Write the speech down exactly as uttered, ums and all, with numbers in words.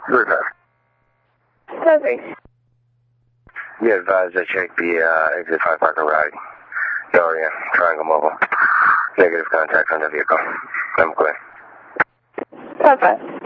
Good enough. Perfect. Be advised I checked the uh, exit five Parker ride. Dorian, Triangle Mobile. Negative contact on the vehicle. I'm clear. Perfect.